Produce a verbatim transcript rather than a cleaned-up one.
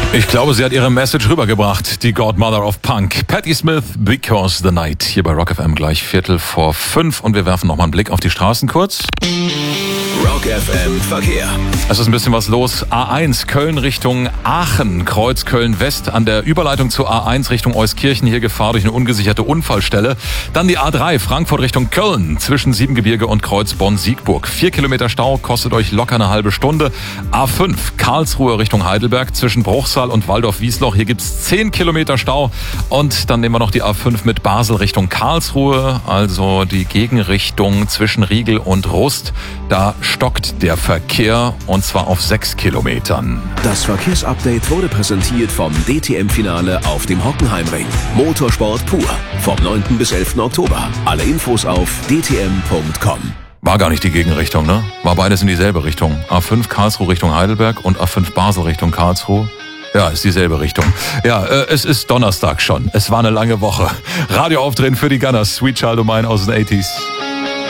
Ich glaube, sie hat ihre Message rübergebracht, die Godmother of Punk. Patti Smith, Because the Night. Hier bei Rock F M gleich Viertel vor fünf und wir werfen nochmal einen Blick auf die Straßen kurz. Rock F M Verkehr. Es ist ein bisschen was los. A eins Köln Richtung Aachen, Kreuz Köln West an der Überleitung zur A eins Richtung Euskirchen. Hier Gefahr durch eine ungesicherte Unfallstelle. Dann die A drei Frankfurt Richtung Köln zwischen Siebengebirge und Kreuz Bonn-Siegburg. Vier Kilometer Stau, kostet euch locker eine halbe Stunde. A fünf Karlsruhe Richtung Heidelberg zwischen Bruchsal und Waldorf-Wiesloch. Hier gibt's zehn Kilometer Stau. Und dann nehmen wir noch die A fünf mit Basel Richtung Karlsruhe. Also die Gegenrichtung zwischen Riegel und Rust. Da stockt der Verkehr und zwar auf sechs Kilometern. Das Verkehrsupdate wurde präsentiert vom D T M-Finale auf dem Hockenheimring. Motorsport pur. Vom neunten bis elften Oktober. Alle Infos auf d t m punkt com. War gar nicht die Gegenrichtung, ne? War beides in dieselbe Richtung. A fünf Karlsruhe Richtung Heidelberg und A fünf Basel Richtung Karlsruhe. Ja, ist dieselbe Richtung. Ja, äh, es ist Donnerstag schon. Es war eine lange Woche. Radio aufdrehen für die Gunners. Sweet Child O' Mine aus den achtziger.